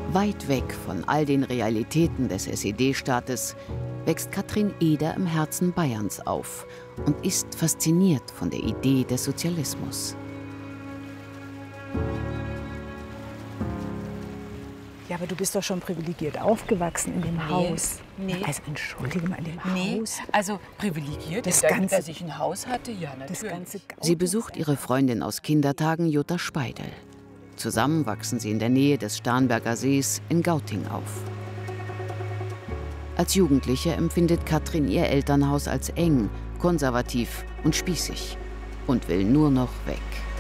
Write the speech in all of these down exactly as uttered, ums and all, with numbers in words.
Weit weg von all den Realitäten des S E D-Staates wächst Katrin Eder im Herzen Bayerns auf und ist fasziniert von der Idee des Sozialismus. Ja, aber du bist doch schon privilegiert aufgewachsen in dem Nee, Haus. nee. Also entschuldige mal, in dem Nee, Haus. also privilegiert, Das damit, ganze- dass ich ein Haus hatte, ja Das natürlich. ganze Sie besucht ihre Freundin aus Kindertagen, Jutta Speidel. Zusammen wachsen sie in der Nähe des Starnberger Sees in Gauting auf. Als Jugendliche empfindet Katrin ihr Elternhaus als eng, konservativ und spießig und will nur noch weg.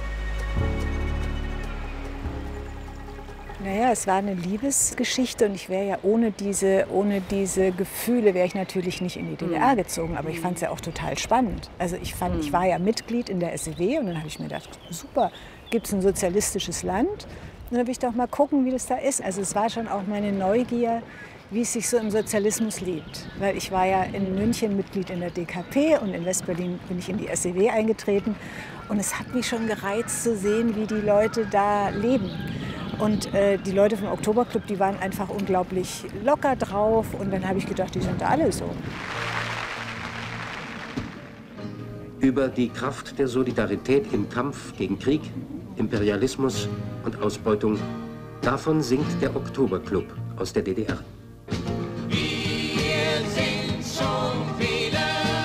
Naja, es war eine Liebesgeschichte und ich wäre ja ohne diese, ohne diese Gefühle wäre ich natürlich nicht in die D D R gezogen. Aber ich fand es ja auch total spannend. Also ich fand, ich war ja Mitglied in der S E D und dann habe ich mir gedacht, super, gibt es ein sozialistisches Land? Dann will ich doch mal gucken, wie das da ist. Also es war schon auch meine Neugier, wie es sich so im Sozialismus lebt. Weil ich war ja in München Mitglied in der D K P und in West-Berlin bin ich in die S E D eingetreten. Und es hat mich schon gereizt zu sehen, wie die Leute da leben. Und äh, die Leute vom Oktoberclub, die waren einfach unglaublich locker drauf. Und dann habe ich gedacht, die sind alle so. Über die Kraft der Solidarität im Kampf gegen Krieg, Imperialismus und Ausbeutung, davon singt der Oktoberclub aus der D D R. Wir sind schon viele,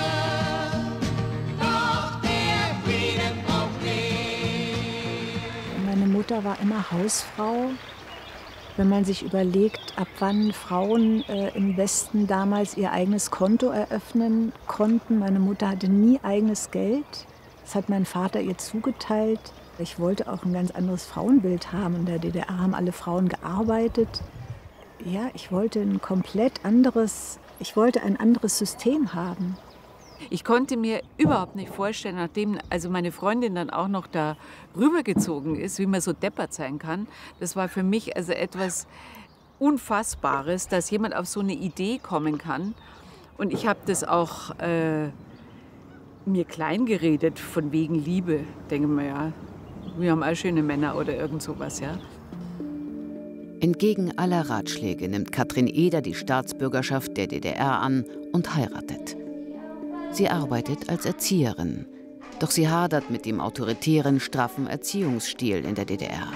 doch der Frieden braucht nicht. Meine Mutter war immer Hausfrau. Wenn man sich überlegt, ab wann Frauen äh, im Westen damals ihr eigenes Konto eröffnen konnten. Meine Mutter hatte nie eigenes Geld. Das hat mein Vater ihr zugeteilt. Ich wollte auch ein ganz anderes Frauenbild haben. In der D D R haben alle Frauen gearbeitet. Ja, ich wollte ein komplett anderes, ich wollte ein anderes System haben. Ich konnte mir überhaupt nicht vorstellen, nachdem also meine Freundin dann auch noch da rübergezogen ist, wie man so deppert sein kann. Das war für mich also etwas Unfassbares, dass jemand auf so eine Idee kommen kann. Und ich habe das auch äh, mir klein geredet, von wegen Liebe. Denke mir, ja, wir haben all schöne Männer oder irgend sowas, ja. Entgegen aller Ratschläge nimmt Katrin Eder die Staatsbürgerschaft der D D R an und heiratet. Sie arbeitet als Erzieherin, doch sie hadert mit dem autoritären, straffen Erziehungsstil in der D D R.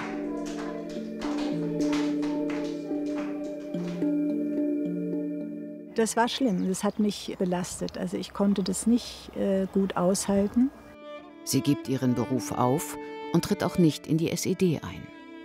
Das war schlimm, das hat mich belastet. Also ich konnte das nicht äh, gut aushalten. Sie gibt ihren Beruf auf und tritt auch nicht in die S E D ein.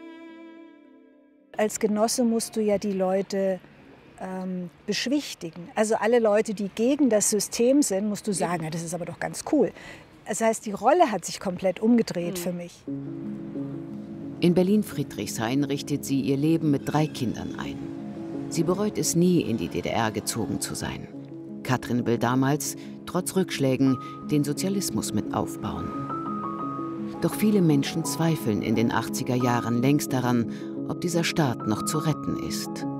Als Genosse musst du ja die Leute ähm, beschwichtigen. Also alle Leute, die gegen das System sind, musst du sagen, ja, das ist aber doch ganz cool. Das heißt, die Rolle hat sich komplett umgedreht für mich. In Berlin-Friedrichshain richtet sie ihr Leben mit drei Kindern ein. Sie bereut es nie, in die D D R gezogen zu sein. Katrin will damals, trotz Rückschlägen, den Sozialismus mit aufbauen. Doch viele Menschen zweifeln in den achtziger Jahren längst daran, ob dieser Staat noch zu retten ist.